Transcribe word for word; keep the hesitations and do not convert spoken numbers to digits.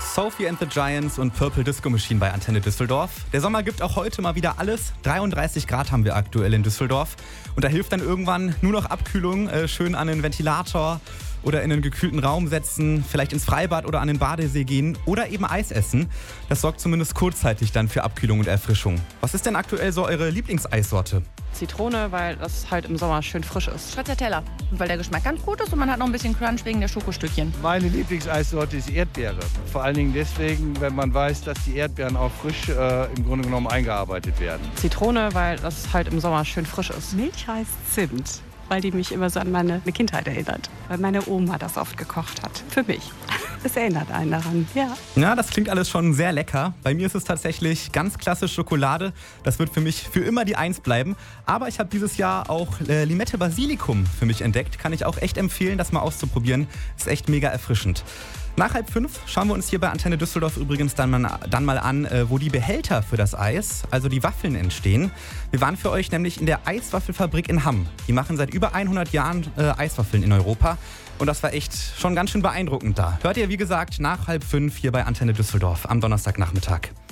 Sophie and the Giants und Purple Disco Machine bei Antenne Düsseldorf. Der Sommer gibt auch heute mal wieder alles. dreiunddreißig Grad haben wir aktuell in Düsseldorf. Und da hilft dann irgendwann nur noch Abkühlung, äh, schön an den Ventilator oder in einen gekühlten Raum setzen, vielleicht ins Freibad oder an den Badesee gehen oder eben Eis essen. Das sorgt zumindest kurzzeitig dann für Abkühlung und Erfrischung. Was ist denn aktuell so eure Lieblingseissorte? Zitrone, weil das halt im Sommer schön frisch ist. Stracciatella, weil der Geschmack ganz gut ist und man hat noch ein bisschen Crunch wegen der Schokostückchen. Meine Lieblingseissorte ist Erdbeere. Vor allen Dingen deswegen, wenn man weiß, dass die Erdbeeren auch frisch äh, im Grunde genommen eingearbeitet werden. Zitrone, weil das halt im Sommer schön frisch ist. Milchreis Zimt, weil die mich immer so an meine Kindheit erinnert. Weil meine Oma das oft gekocht hat. Für mich. Das erinnert einen daran, ja. Ja, das klingt alles schon sehr lecker. Bei mir ist es tatsächlich ganz klassisch Schokolade. Das wird für mich für immer die Eins bleiben. Aber ich habe dieses Jahr auch äh, Limette Basilikum für mich entdeckt. Kann ich auch echt empfehlen, das mal auszuprobieren. Ist echt mega erfrischend. Nach halb fünf schauen wir uns hier bei Antenne Düsseldorf übrigens dann mal, dann mal an, wo die Behälter für das Eis, also die Waffeln, entstehen. Wir waren für euch nämlich in der Eiswaffelfabrik in Hamm. Die machen seit über hundert Jahren äh, Eiswaffeln in Europa. Und das war echt schon ganz schön beeindruckend da. Hört ihr, wie gesagt, nach halb fünf hier bei Antenne Düsseldorf am Donnerstagnachmittag.